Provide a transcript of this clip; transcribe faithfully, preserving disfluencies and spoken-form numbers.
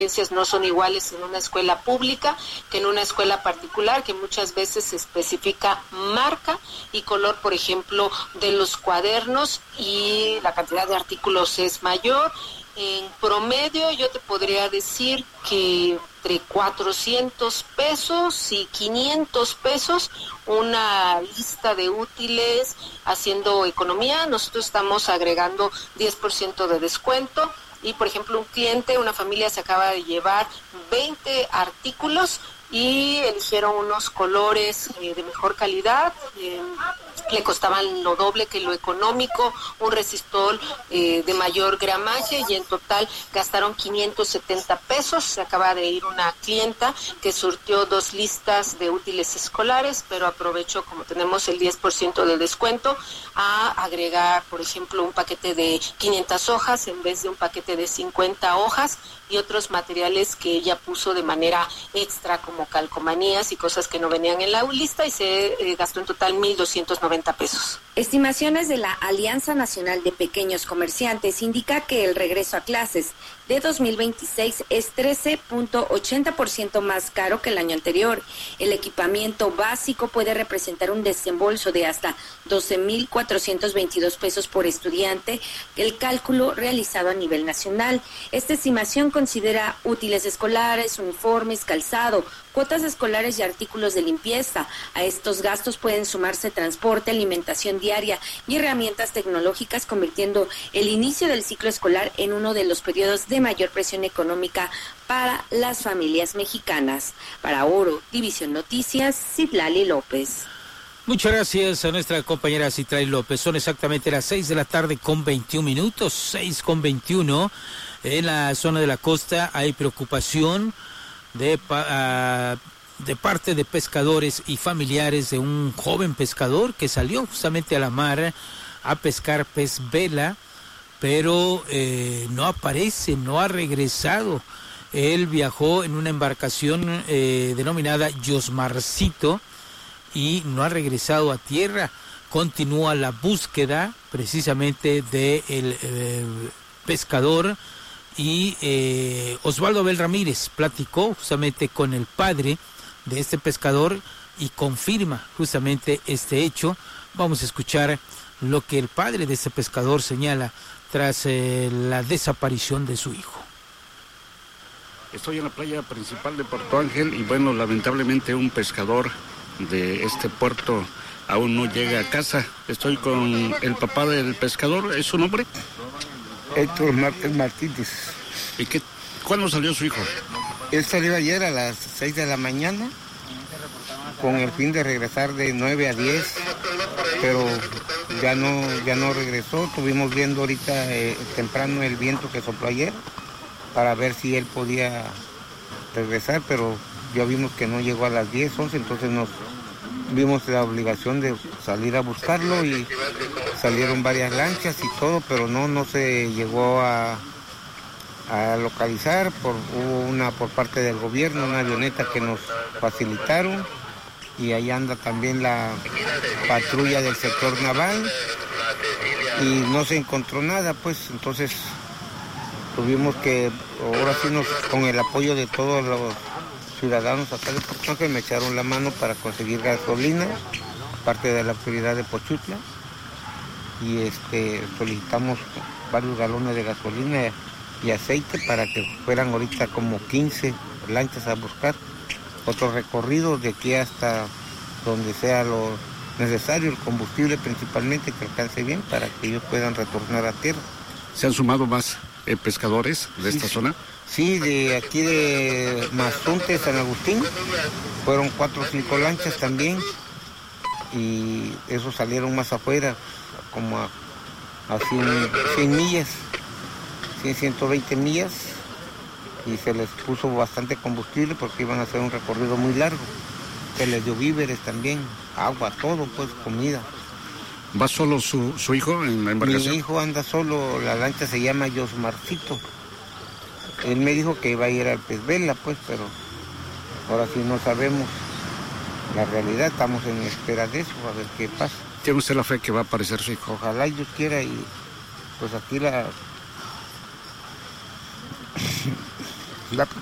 no son iguales en una escuela pública que en una escuela particular, que muchas veces se especifica marca y color, por ejemplo, de los cuadernos, y la cantidad de artículos es mayor. En promedio yo te podría decir que entre cuatrocientos pesos y quinientos pesos una lista de útiles. Haciendo economía, nosotros estamos agregando diez por ciento de descuento. Y, por ejemplo, un cliente, una familia se acaba de llevar veinte artículos y eligieron unos colores eh, de mejor calidad. Eh, le costaban lo doble que lo económico, un resistol eh, de mayor gramaje, y en total gastaron quinientos setenta pesos. Se acaba de ir una clienta que surtió dos listas de útiles escolares, pero aprovechó, como tenemos el diez por ciento de descuento, a agregar, por ejemplo, un paquete de quinientas hojas en vez de un paquete de cincuenta hojas, y otros materiales que ella puso de manera extra, como calcomanías y cosas que no venían en la lista, y se eh, gastó en total mil doscientos noventa pesos. Estimaciones de la Alianza Nacional de Pequeños Comerciantes indica que el regreso a clases de dos mil veintiséis es trece punto ochenta por ciento más caro que el año anterior. El equipamiento básico puede representar un desembolso de hasta doce mil cuatrocientos veintidós pesos por estudiante, el cálculo realizado a nivel nacional. Esta estimación considera útiles escolares, uniformes, calzado, cuotas escolares y artículos de limpieza. A estos gastos pueden sumarse transporte, alimentación diaria y herramientas tecnológicas, convirtiendo el inicio del ciclo escolar en uno de los periodos de mayor presión económica para las familias mexicanas. Para Oro División Noticias, Citlali López. Muchas gracias a nuestra compañera Citlali López. Son exactamente las seis de la tarde con veintiún minutos, seis con veintiuno. En la zona de la costa hay preocupación de, uh, de parte de pescadores y familiares de un joven pescador que salió justamente a la mar a pescar pez vela, pero eh, no aparece, no ha regresado. Él viajó en una embarcación eh, denominada Yosmarcito y no ha regresado a tierra. Continúa la búsqueda precisamente del eh, pescador. Y eh, Osvaldo Abel Ramírez platicó justamente con el padre de este pescador y confirma justamente este hecho. Vamos a escuchar lo que el padre de este pescador señala tras eh, la desaparición de su hijo. Estoy en la playa principal de Puerto Ángel y bueno, lamentablemente un pescador de este puerto aún no llega a casa. Estoy con el papá del pescador. ¿Es su nombre? Héctor Márquez Martínez. ¿Y qué, cuándo salió su hijo? Él salió ayer a las seis de la mañana con el fin de regresar de nueve a diez, pero ya no, ya no regresó. Estuvimos viendo ahorita eh, temprano el viento que sopló ayer para ver si él podía regresar, pero ya vimos que no llegó a las diez, once, entonces nos vimos la obligación de salir a buscarlo y salieron varias lanchas y todo, pero no, no se llegó a, a localizar. Por, hubo una por parte del gobierno, una avioneta que nos facilitaron, y ahí anda también la patrulla del sector naval y no se encontró nada, pues entonces tuvimos que, ahora sí nos, con el apoyo de todos los ciudadanos acá de Puerto Ángel, me echaron la mano para conseguir gasolina, parte de la autoridad de Pochutla, y este solicitamos varios galones de gasolina y aceite para que fueran ahorita como quince lanchas a buscar otro recorrido de aquí hasta donde sea lo necesario, el combustible principalmente, que alcance bien para que ellos puedan retornar a tierra. ¿Se han sumado más eh, pescadores de sí, esta sí. zona? Sí, de aquí de Mazunte, San Agustín, fueron cuatro o cinco lanchas también, y esos salieron más afuera, como a, a cien millas, cien, ciento veinte millas, y se les puso bastante combustible porque iban a hacer un recorrido muy largo. Se les dio víveres también, agua, todo, pues comida. ¿Va solo su, su hijo en la embarcación? Mi hijo anda solo, la lancha se llama Yosmarcito. Él me dijo que iba a ir al pez vela, pues, pero ahora sí no sabemos la realidad, estamos en espera de eso, a ver qué pasa. ¿Tiene usted la fe que va a aparecer su hijo? Ojalá Dios quiera, y pues aquí la la